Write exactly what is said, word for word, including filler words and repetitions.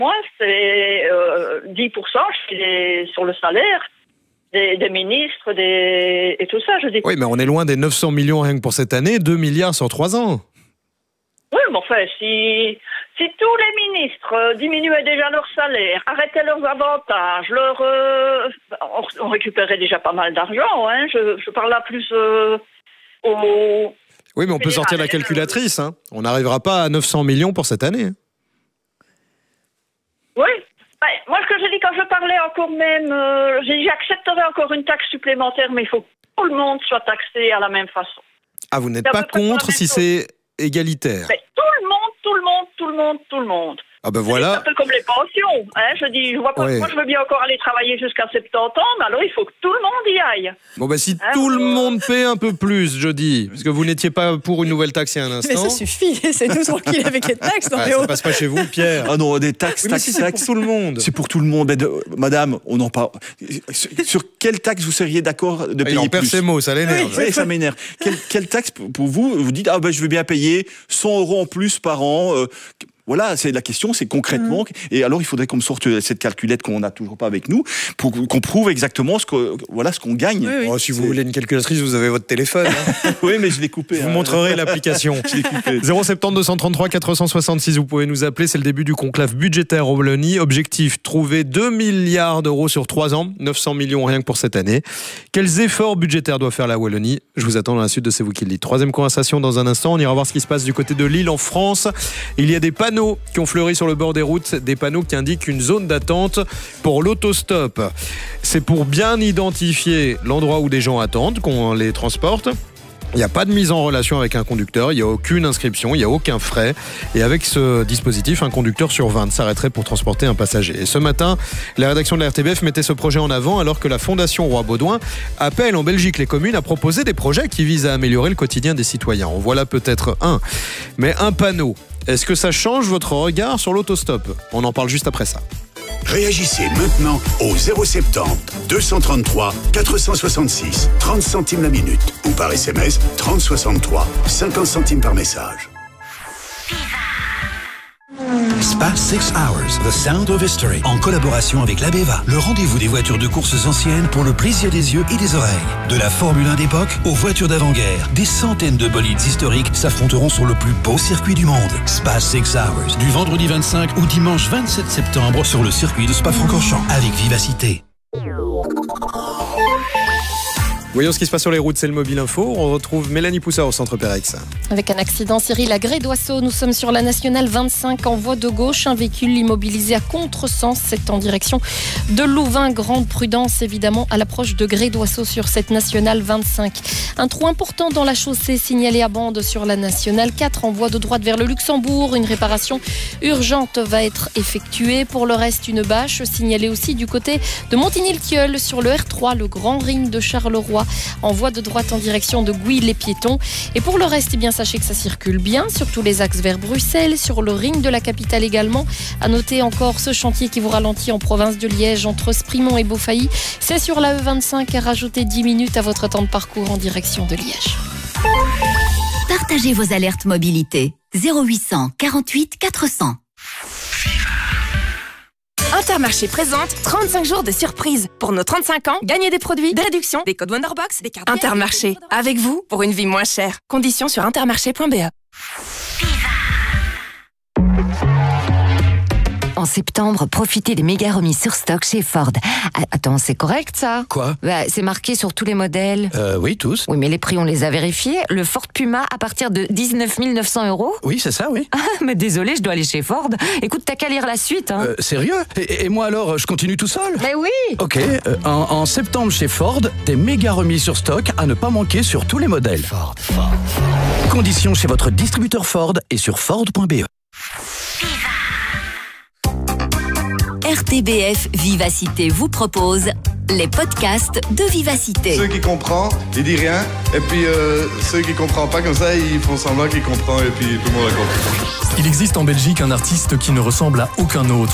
Moi, c'est euh, dix pour cent les, sur le salaire des, des ministres des, et tout ça. Je dis. Oui, mais on est loin des neuf cents millions rien que pour cette année, deux milliards sur trois ans. Oui, mais enfin, si, si tous les ministres euh, diminuaient déjà leur salaire, arrêtaient leurs avantages, leur, euh, on, on récupérait déjà pas mal d'argent. Hein. Je, je parle là plus euh, au... Oui, mais on peut sortir la calculatrice. Hein. On n'arrivera pas à neuf cents millions pour cette année. Oui. Ouais, moi, ce que je dis quand je parlais encore même, euh, j'ai dit j'accepterais encore une taxe supplémentaire, mais il faut que tout le monde soit taxé à la même façon. Ah, vous n'êtes pas contre si c'est égalitaire? Mais tout le monde, tout le monde, tout le monde, tout le monde. Ah ben voilà. C'est un peu comme les pensions. Hein. Je dis, je vois pas, ouais. Moi je veux bien encore aller travailler jusqu'à soixante-dix ans, mais alors il faut que tout le monde y aille. Bon ben si hein, tout le monde paie un peu plus, je dis, parce que vous n'étiez pas pour une nouvelle taxe il y a un instant. Mais ça suffit, c'est nous tranquilles avec les taxes. Non, ah, ça passe pas chez vous, Pierre. Ah non, des taxes, oui, taxes, si, taxes. C'est pour tout le monde. C'est pour tout le monde. De, madame, on en parle. Sur quelle taxe vous seriez d'accord de payer il plus? perd ses mots, ça l'énerve. Oui, ça m'énerve. Quelle, quelle taxe pour vous? Vous dites ah ben je veux bien payer cent euros en plus par an. Euh, Voilà, c'est la question, c'est concrètement. Mmh. Et alors, il faudrait qu'on me sorte cette calculette qu'on n'a toujours pas avec nous, pour qu'on prouve exactement ce que, voilà, ce qu'on gagne. Oui, oui. Oh, si vous voulez une calculatrice, vous avez votre téléphone. Hein. Oui, mais je l'ai coupé. Je vous hein. montrerai l'application. Je l'ai coupé. zéro sept deux deux trois quatre six six, vous pouvez nous appeler. C'est le début du conclave budgétaire au Wallonie. Objectif, trouver deux milliards d'euros sur trois ans, neuf cents millions rien que pour cette année. Quels efforts budgétaires doit faire la Wallonie? Je vous attends dans la suite de C'est vous qui le dites. Troisième conversation dans un instant. On ira voir ce qui se passe du côté de Lille en France. Il y a des panneaux qui ont fleuri sur le bord des routes, des panneaux qui indiquent une zone d'attente pour l'autostop. C'est pour bien identifier l'endroit où des gens attendent, qu'on les transporte. Il n'y a pas de mise en relation avec un conducteur, il n'y a aucune inscription, il n'y a aucun frais. Et avec ce dispositif, un conducteur sur vingt s'arrêterait pour transporter un passager. Et ce matin, la rédaction de la R T B F mettait ce projet en avant alors que la Fondation Roi Baudouin appelle en Belgique les communes à proposer des projets qui visent à améliorer le quotidien des citoyens. En voilà peut-être un. Mais un panneau, est-ce que ça change votre regard sur l'autostop? On en parle juste après ça. Réagissez maintenant au zéro sept zéro deux cent trente-trois quatre cent soixante-six, trente centimes la minute ou par S M S trente soixante-trois, cinquante centimes par message. Spa six hours, The Sound of History, en collaboration avec l'Abeva, le rendez-vous des voitures de courses anciennes pour le plaisir des yeux et des oreilles. De la Formule un d'époque aux voitures d'avant-guerre, des centaines de bolides historiques s'affronteront sur le plus beau circuit du monde. Spa six hours, du vendredi vingt-cinq au dimanche vingt-sept septembre sur le circuit de Spa-Francorchamps, avec vivacité. Voyons ce qui se passe sur les routes, c'est le Mobile Info. On retrouve Mélanie Poussard au centre Pérex. Avec un accident, Cyril, à Gré-d'Oisseau, nous sommes sur la nationale vingt-cinq en voie de gauche. Un véhicule immobilisé à contresens, c'est en direction de Louvain. Grande prudence, évidemment, à l'approche de Gré-d'Oisseau sur cette nationale vingt-cinq. Un trou important dans la chaussée signalé à bande sur la nationale quatre en voie de droite vers le Luxembourg. Une réparation urgente va être effectuée. Pour le reste, une bâche signalée aussi du côté de Montigny-le-Tilleul sur le R trois, le grand ring de Charleroi, en voie de droite en direction de Gouy-les-Piétons. Et pour le reste, eh bien, sachez que ça circule bien sur tous les axes vers Bruxelles, sur le ring de la capitale également. À noter encore ce chantier qui vous ralentit en province de Liège entre Sprimont et Beaufailly. C'est sur la E vingt-cinq, à rajouter dix minutes à votre temps de parcours en direction de Liège. Partagez vos alertes mobilité. zéro huit cent quarante-huit quatre cents. Intermarché présente trente-cinq jours de surprise. Pour nos trente-cinq ans, gagnez des produits, des réductions, des codes Wonderbox, des cartes. Intermarché, avec vous pour une vie moins chère. Conditions sur intermarché point b e. En septembre, profitez des méga remises sur stock chez Ford. Ah, attends, c'est correct ça? Quoi? Bah, c'est marqué sur tous les modèles. Euh, oui, tous. Oui, mais les prix, on les a vérifiés. Le Ford Puma à partir de dix-neuf mille neuf cents euros. Oui, c'est ça, oui. Ah, mais désolé, je dois aller chez Ford. Écoute, t'as qu'à lire la suite. Hein. Euh, sérieux? et, et moi alors, je continue tout seul? Mais oui. Ok, euh, en, en septembre chez Ford, des méga remises sur stock à ne pas manquer sur tous les modèles. Ford, Ford, Ford. Conditions chez votre distributeur Ford et sur ford point b e. R T B F Vivacité vous propose les podcasts de Vivacité. Ceux qui comprennent, ils disent rien. Et puis euh, ceux qui ne comprennent pas comme ça, ils font semblant qu'ils comprennent et puis tout le monde a compris. Il existe en Belgique un artiste qui ne ressemble à aucun autre.